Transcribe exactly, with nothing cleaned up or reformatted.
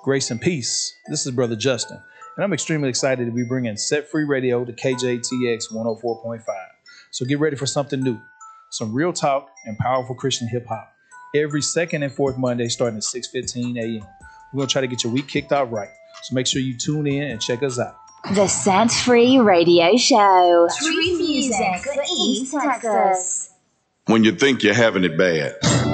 Grace and peace. This is Brother Justin, and I'm extremely excited to be bringing Set Free Radio to K J T X one oh four point five. So get ready for something new, some real talk and powerful Christian hip hop. Every second and fourth Monday starting at six fifteen a.m. We're going to try to get your week kicked off right. So make sure you tune in and check us out. The Set Free Radio Show. Free music for East Texas. When you think you're having it bad.